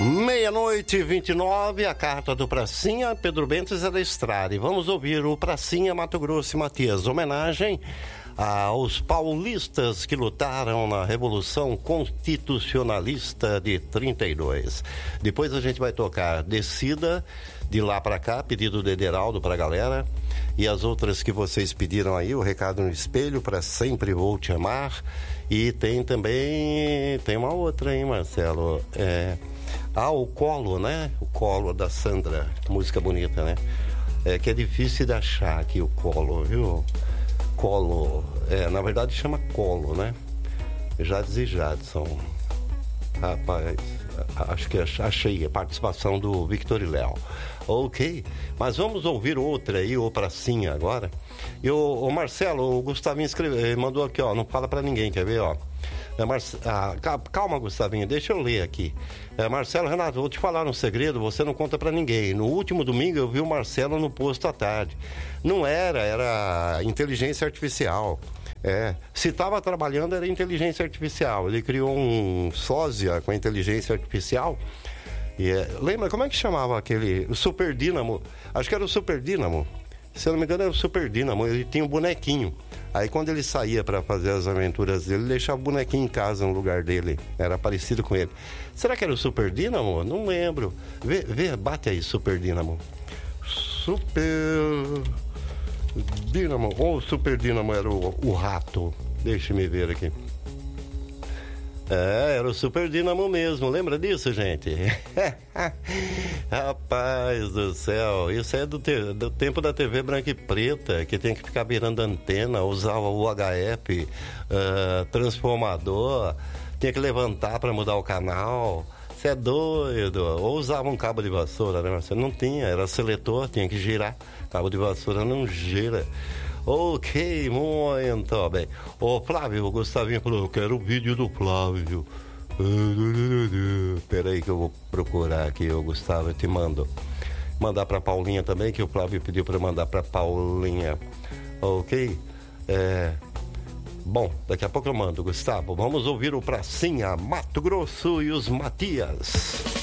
Meia-noite e 29, a carta do Pracinha, Pedro Bentes é da Estrada. E vamos ouvir o Pracinha Mato Grosso e Matias. Homenagem aos paulistas que lutaram na Revolução Constitucionalista de 32. Depois a gente vai tocar Descida, de lá pra cá, pedido do Ederaldo pra galera. E as outras que vocês pediram aí, o Recado no Espelho, Pra Sempre Vou Te Amar. E tem também, tem uma outra, hein, Marcelo? O Colo, né? O Colo da Sandra, música bonita, né? Que é difícil de achar aqui o Colo, viu? Colo, na verdade chama Colo, né? Jades e Jadson. Rapaz, acho que achei a participação do Victor e Léo. Ok, mas vamos ouvir outra aí, o Pracinha agora. E o Marcelo, o Gustavinho mandou aqui, ó, não fala pra ninguém, quer ver, ó? Calma, Gustavinho, deixa eu ler aqui. Marcelo, Renato, vou te falar um segredo, você não conta pra ninguém. No último domingo eu vi o Marcelo no posto à tarde. Não era inteligência artificial. Se estava trabalhando era inteligência artificial. Ele criou um sósia com a inteligência artificial. Lembra, como é que chamava aquele? O Super Dínamo. Acho que era o Super Dínamo. Se eu não me engano, era o Super Dínamo. Ele tinha um bonequinho. Aí quando ele saía para fazer as aventuras dele, ele deixava o bonequinho em casa no lugar dele. Era parecido com ele. Será que era o Super Dínamo? Não lembro. Bate aí, Super Dínamo. Super Dínamo. Ou o Super Dínamo era o rato. Deixa-me ver aqui. Era o Super Dínamo mesmo, lembra disso, gente? Rapaz do céu, isso é do tempo da TV branca e preta, que tem que ficar virando antena, usava o UHF, transformador, tinha que levantar para mudar o canal. Você é doido? Ou usava um cabo de vassoura, né? Você não tinha, era seletor, tinha que girar. Cabo de vassoura não gira. Ok, muito bem. Ô Flávio, o Gustavinho falou, eu quero o vídeo do Flávio. Peraí que eu vou procurar aqui, o Gustavo, eu te mando. Mandar pra Paulinha também, que o Flávio pediu pra mandar pra Paulinha. Ok? Bom, daqui a pouco eu mando, Gustavo. Vamos ouvir o Pracinha, Mato Grosso e os Matias.